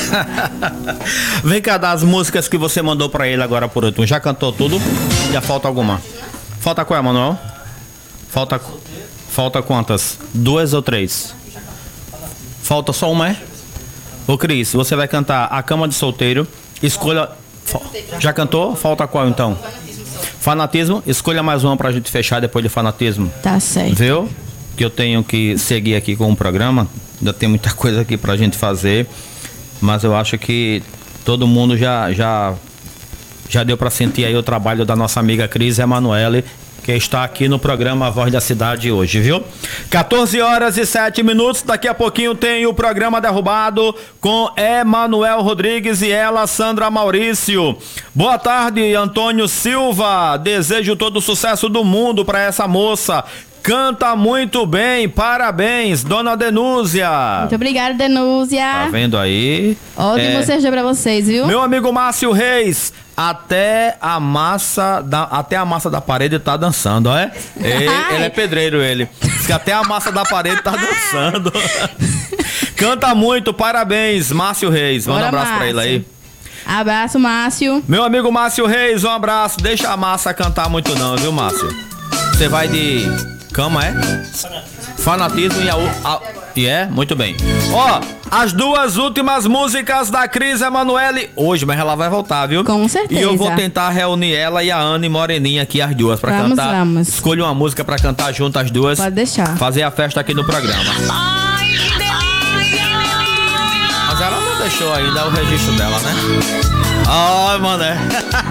Vem cá, das músicas que você mandou pra ele agora por último. Já cantou tudo? Já falta alguma? Falta qual, Manuel? Falta quantas? 2 ou 3? Falta só uma, é? Ô Cris, você vai cantar A Cama de Solteiro. Escolha... Já cantou? Falta qual então? Fanatismo. Escolha mais uma pra gente fechar depois de Fanatismo. Tá certo. Viu? Que eu tenho que seguir aqui com o programa. Ainda tem muita coisa aqui pra gente fazer. Mas eu acho que todo mundo já deu pra sentir aí o trabalho da nossa amiga Cris Emanuele, que está aqui no programa Voz da Cidade hoje, viu? 14h07. Daqui a pouquinho tem o programa Derrubado com Emanuel Rodrigues e ela, Sandra Maurício. Boa tarde, Antônio Silva. Desejo todo o sucesso do mundo para essa moça. Canta muito bem, parabéns, dona Denúzia. Muito obrigada, Denúzia. Tá vendo aí? Ótimo Sérgio pra vocês, viu? Meu amigo Márcio Reis, até a massa da parede tá dançando, ó. Ele é pedreiro, ele. Diz que até a massa da parede tá dançando. Canta muito, parabéns, Márcio Reis. Manda um abraço pra ele aí. Abraço, Márcio. Meu amigo Márcio Reis, um abraço. Deixa a massa cantar muito não, viu, Márcio? Você vai de... Cama, é? Fanatismo e muito bem. Ó, as duas últimas músicas da Cris Emanuele hoje, mas ela vai voltar, viu? Com certeza. E eu vou tentar reunir ela e a Anne Moreninha aqui, as duas, pra cantar. Vamos. Escolha uma música pra cantar junto as duas. Pode deixar. Fazer a festa aqui no programa. Ai, que delícia! Mas ela não deixou ainda o registro dela, né? Ai, mané.